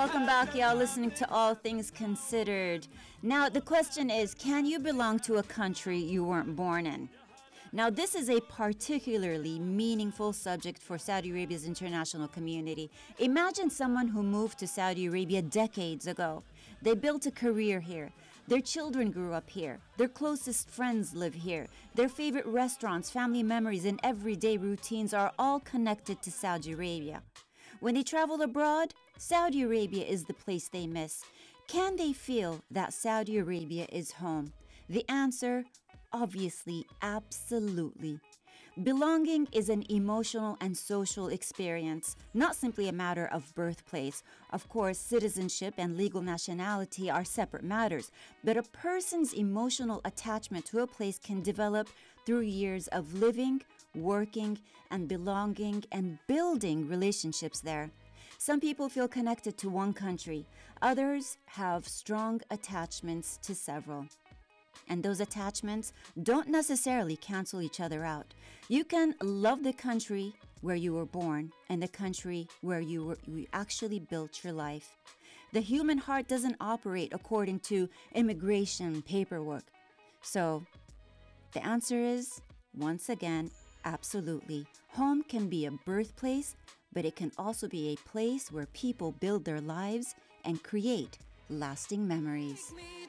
welcome back, y'all, listening to All Things Considered. Now, the question is, can you belong to a country you weren't born in? Now, this is a particularly meaningful subject for Saudi Arabia's international community. Imagine someone who moved to Saudi Arabia decades ago. They built a career here. Their children grew up here. Their closest friends live here. Their favorite restaurants, family memories, and everyday routines are all connected to Saudi Arabia. When they travel abroad, Saudi Arabia is the place they miss. Can they feel that Saudi Arabia is home? The answer, obviously, absolutely. Belonging is an emotional and social experience, not simply a matter of birthplace. Of course, citizenship and legal nationality are separate matters, but a person's emotional attachment to a place can develop through years of living, working, and belonging and building relationships there. Some people feel connected to one country, others have strong attachments to several. And those attachments don't necessarily cancel each other out. You can love the country where you were born and the country where you actually built your life. The human heart doesn't operate according to immigration paperwork. So the answer is, once again, absolutely. Home can be a birthplace, but it can also be a place where people build their lives and create lasting memories.